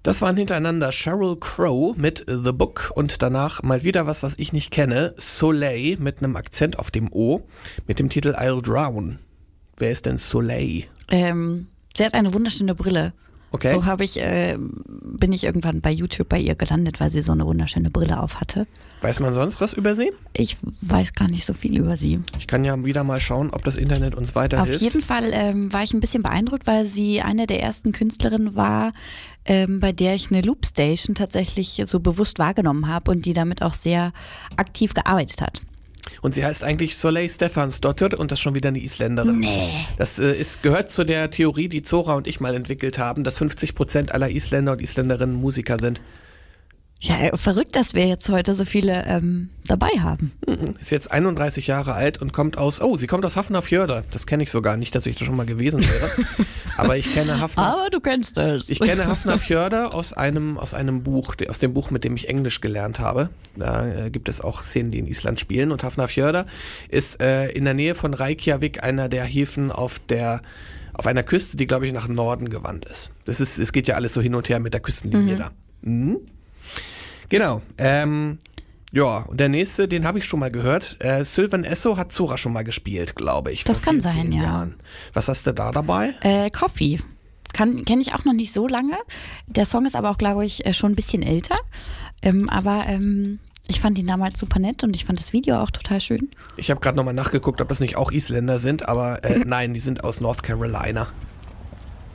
Das waren hintereinander Sheryl Crow mit The Book und danach mal wieder was ich nicht kenne, Soleil mit einem Akzent auf dem O, mit dem Titel I'll Drown. Wer ist denn Soleil? Sie hat eine wunderschöne Brille. Okay. So bin ich irgendwann bei YouTube bei ihr gelandet, weil sie so eine wunderschöne Brille auf hatte. Weiß man sonst was über sie? Ich weiß gar nicht so viel über sie. Ich kann ja wieder mal schauen, ob das Internet uns weiterhilft. Auf jeden Fall war ich ein bisschen beeindruckt, weil sie eine der ersten Künstlerinnen war, bei der ich eine Loopstation tatsächlich so bewusst wahrgenommen habe und die damit auch sehr aktiv gearbeitet hat. Und sie heißt eigentlich Soleil Stefansdottir und das ist schon wieder eine Isländerin. Nee. Das gehört zu der Theorie, die Zora und ich mal entwickelt haben, dass 50% aller Isländer und Isländerinnen Musiker sind. Ja, verrückt, dass wir jetzt heute so viele dabei haben. Ist jetzt 31 Jahre alt und sie kommt aus Hafnarfjörður. Das kenne ich sogar nicht, dass ich da schon mal gewesen wäre. Aber ich kenne Aber du kennst es. Ich kenne Hafnarfjörður aus dem Buch, mit dem ich Englisch gelernt habe. Da gibt es auch Szenen, die in Island spielen. Und Hafnarfjörður ist in der Nähe von Reykjavik einer der Häfen auf einer Küste, die, glaube ich, nach Norden gewandt ist. Es geht ja alles so hin und her mit der Küstenlinie da. Mhm. Genau. Ja, und der nächste, den habe ich schon mal gehört. Sylvan Esso hat Zora schon mal gespielt, glaube ich. Das kann sein, ja. Jahren. Was hast du da dabei? Coffee. Kenne ich auch noch nicht so lange. Der Song ist aber auch, glaube ich, schon ein bisschen älter. Aber ich fand ihn damals super nett und ich fand das Video auch total schön. Ich habe gerade nochmal nachgeguckt, ob das nicht auch Isländer sind, aber nein, die sind aus North Carolina.